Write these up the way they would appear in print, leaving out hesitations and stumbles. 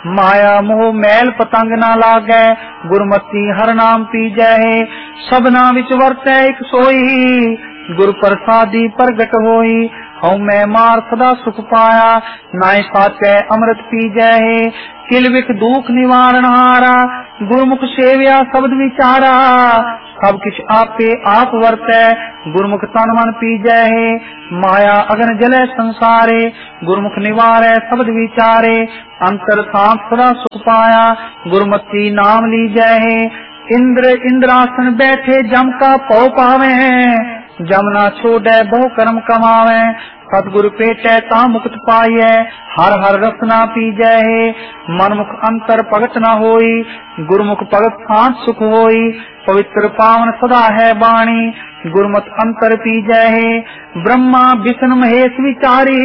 माया मोह मैल पतंग ना लागै, गुरमति हर नाम पीजै है। सबना विच वरतै एक सोई, गुर प्रसादी प्रगट होई। हऊँ मैं मार सदा सुख पाया, नाय साचै अमृत पीजै है। किल विख दुख निवारण हारा, गुरमुख सेविया शब्द विचारा। सब किछ आपे आप वरतै, गुरमुख तन मन पीजै है। माया अगन जलै संसारे, गुरमुख निवारै शब्द विचारे। अंतर सांत सदा सुख पाया, गुरमति नाम लीजै है। इंद्र इंद्रासन बैठे जम का पौ पावे, जमना छोड़ै बहु कर्म कमावे। सतगुरु पेटै ता मुक्त पाइयै, हर हर रसना पीजै है। मनमुख अंतर भगत न होई, गुरमुख भगत शांत सुख होई। पवित्र पावन सदा है बाणी, गुरमत अंतर पीजै है। ब्रह्मा विष्णु महेश विचारी,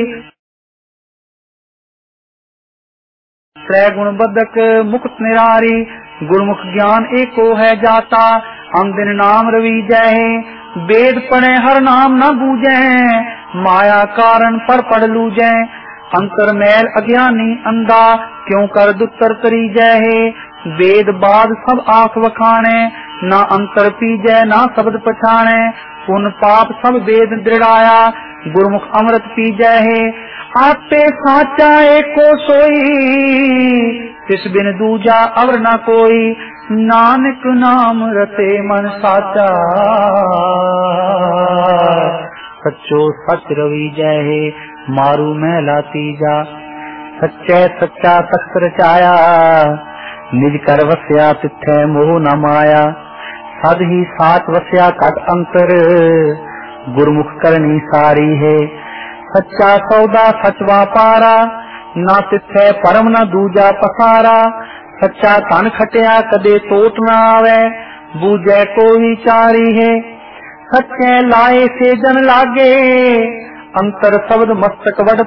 त्रैगुण बदक मुक्त निरारी। गुरमुख ज्ञान एको है जाता, अंदिन नाम रवीजै है। वेद पढ़े हर नाम न बूझे, माया कारण पर पढ़ लूजै। अंतर मैल अज्ञानी अंधा, क्यों कर दुत्तर तरीजै है। वेद बाद सब आंख वखाणे, ना अंतर पीजै ना शब्द पछाणे। पुन पाप सब वेद दृढ़ाया, गुरमुख अमृत पीजै है। आपे साचा एको सोई, तिस बिन दूजा अवर न कोई। नानक नाम रते मन साचा, सच्चो सच रवीजै है। मारू महला तीजा, सच्चै सच्चा तख्त रचाया। निज कर वस्या तिथै मोह न माया। सद ही साच वस्या घट अंतर, गुरमुख करनी सारी है। सच्चा सौदा सच वापारा, ना तिथै परम न दूजा पसारा। सच्चा धन खटिया कदे टोट न आवे, बूझे कोई चारी है। सच्चे लाए से जन लागे, अंतर शब्द मस्तक वड